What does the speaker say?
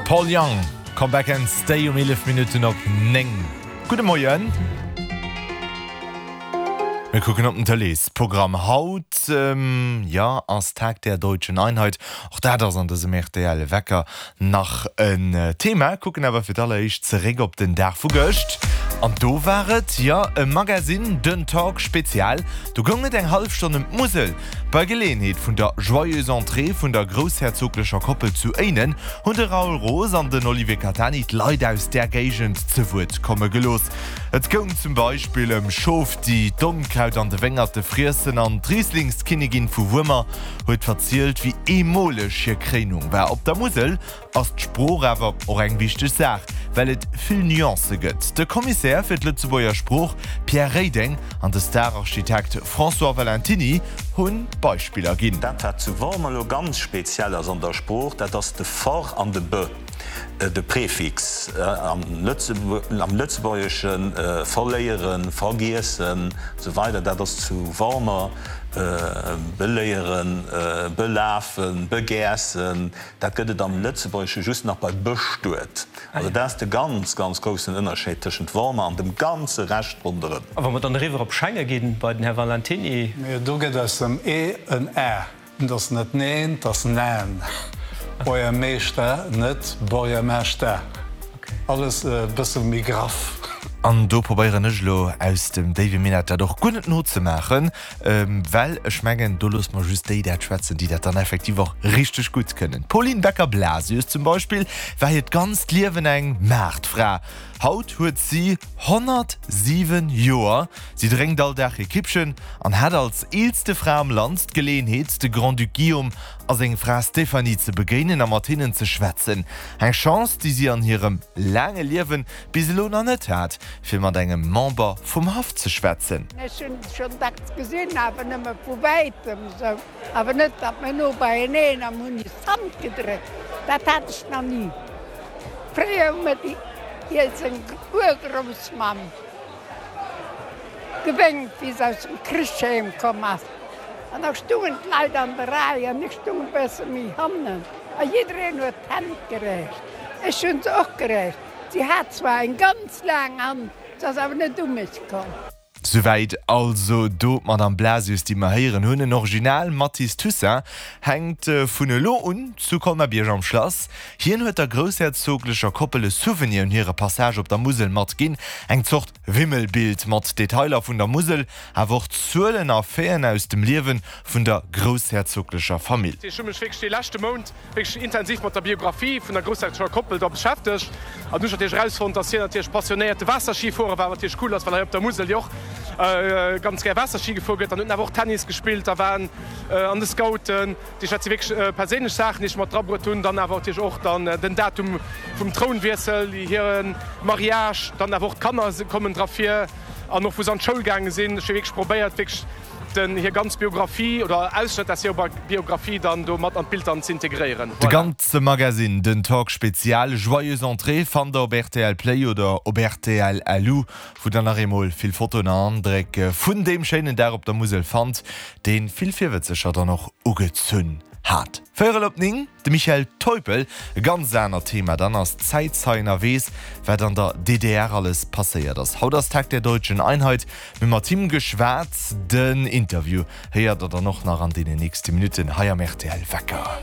Paul Young, come back and stay 11 Minuten op Neng. Gute Morgen. Wir gucken op den Télésprogramm haut ja als Tag der deutschen Einheit. Auch da das an diesem RTL Wecker nach ein Thema. Gucken aber für alle ich zurück op den Tag vergöscht. Und do waret ja ein Magazin den Tag spezial. Du gonget eng halbstunde Musel bei Gelegenheit von der joyeuse Entrée von der großherzoglicher Koppel zu einen und der Raoul Rose an den Olivier Catani Leute aus der Gegend zu Wort kommen gelos. Et ging zum Beispiel Schof die Domkraut an de Wengerte Friessen an Rieslingskönigin vu Wummer huet verzielt wie emolisch hier Kränung war op der Musel as Spruch aber auch eng wichtig Sach, weil et viel Nuance gëtt. Der Kommissär fir Lützeburger Spruch Pierre Reiding an der Stararchitekt François Valentini hunn Beispieler ginn. Dat hat zu Wormelo ganz speziell as an der Spruch, dat ass de For an de B. De Präfix am Lützeburgischen verleieren, vergiessen, so weiter, dat das zu warmer beleieren, belafen, begässen, dat gëtt am Lützeburgische just nach bei bestuet. Also da ist de ganz großen Unterschied zwischen Warmer an dem ganze Recht runden. Aber man dann River op Scheine gehen bei den Herr Valentini. Du geht das dem E en R. Das net neen, das näen. Boier meester net Boier Mäster. Alles bisschen mi Graf. An do probieren Echlo aus dem David Minette doch gut not zu machen, weil ech menggen dolos ma just déi der schwätzen, die dat dann effektiv auch richtig gut können. Pauline Becker-Blasius zum Beispiel war het ganz liewen eng Märtfrau. Haut huet sie 107 Joer. Sie drängt all der Kippchen an hat als eelste Frau am Land Gelegenheit de Grand Duc Guillaume als eng Frau Stephanie zu beginnen am Martinen zu schwätzen. Eng Chance, die sie an ihrem lange Leben bis lo noch net hat, fir mat engem Member vom Haft zu schwätzen. Schon gesehen aber nimmer vu weitem so. Aber net dat man no bei en am hun Sand gedreht. Dat hat ich noch nie. Früher mit die jetzt ein Urgroßmann gewinnt, wie es aus dem Christschheim kommt. Und auch stungen Leute an der Reihe, und ich stungen besser mit Hamnen. Und jeder hat Hand gerecht. Ich finde es auch gerecht. Sie hat zwar ein ganz lang an, das aber nicht kann. Soweit also do Madame Blasius die Maheieren hunn en Original Mathis Toussaint hängt vun lo un zu Kolmabierge am Schloss. Hien huet der großherzoglicher Koppele Souvenir in ihrer Passage op der Musel mat ginn, eng zocht Wimmelbild mat Detailer vun der Musel, awer zuelen Affären aus dem Liewen vun der großherzoglicher Familie. Die letzte Monat intensiv mit der Biografie von der großherzoglicher Koppel da beschäftigt. Und du hast dich herausgefunden, dass hier natürlich passionierte Wasserskifahrer war, natürlich cool, weil er auf der Musel auch ganz gerne Wasserski gefolgt und auch Tennis gespielt, da waren an den Scouten, die hat sie wirklich persönlich Sachen nicht mal drauf tun, dann aber natürlich auch dann den Datum vom Thronwechsel, hier ein Mariage, dann auch Kammer kommen drauf hier, auch noch wo sie an die Schule gegangen sind, ich habe wirklich probiert, wirklich den hier ganz Biografie oder Ausschnitt aus ihrer Biografie dann mat an Bildern zu integrieren. De ganze Magazin, den Tag spezial Joyeuse Entrée van der RTL Play oder op RTL Alou, wo dann einmal viel Fotos andreck vun dem Scheinen der op der Musel fand, den viel Vierwitzecher dann noch ugezünn hat. Feierlopning, de Michael Teupel, ganz seiner Thema dann als Zeitzeiner Wees, wer an der DDR alles passiert. Das Haut das Tag der deutschen Einheit mit Martin Geschwärz, den Interview. Hört er noch nach an den nächsten Minuten. Hi am RTL Wecker.